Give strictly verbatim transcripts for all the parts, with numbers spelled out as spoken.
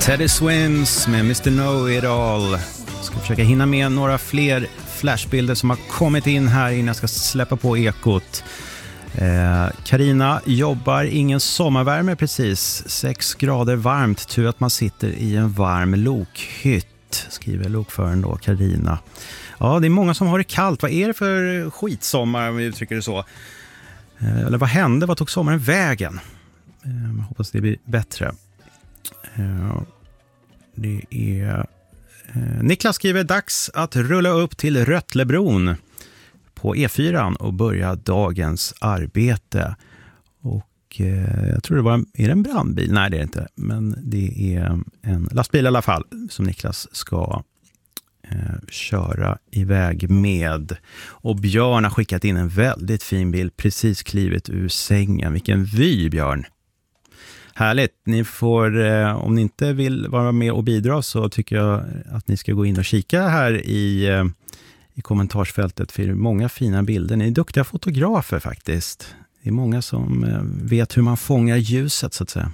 Teddy Swims med mister Know-It-All. Ska försöka hinna med några fler flashbilder som har kommit in här innan jag ska släppa på ekot. Karina eh, jobbar ingen sommarvärme precis. Sex grader varmt, tur att man sitter i en varm lokhytt, skriver lokföraren då, Karina. Ja, det är många som har det kallt. Vad är det för skitsommar, om vi uttrycker det så? Eh, eller vad hände? Vad tog sommaren vägen? Eh, jag hoppas det blir bättre. Eh, det är... Eh, Niklas skriver, dags att rulla upp till Rötlebron på E fyra och börja dagens arbete. Och eh, jag tror det var en, är det en brandbil? Nej, det är det inte. Men det är en lastbil i alla fall som Niklas ska eh, köra iväg med. Och Björn har skickat in en väldigt fin bild, precis klivit ur sängen. Vilken vy, Björn! Härligt. Ni får, eh, om ni inte vill vara med och bidra så tycker jag att ni ska gå in och kika här i... Eh, i kommentarsfältet, för många fina bilder. Ni är duktiga fotografer faktiskt. Det är många som vet hur man fångar ljuset så att säga.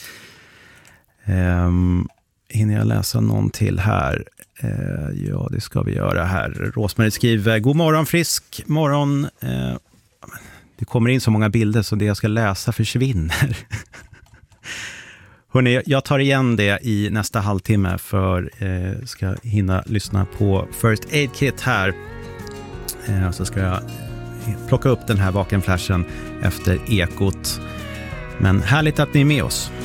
Um, hinner jag läsa någon till här? Uh, ja, det ska vi göra här. Rosmarie skriver, god morgon, frisk morgon. Uh, det kommer in så många bilder så det jag ska läsa försvinner. Hörrni, jag tar igen det i nästa halvtimme för eh, ska hinna lyssna på First Aid Kit här. Eh, så ska jag plocka upp den här vakenflashen efter ekot. Men härligt att ni är med oss.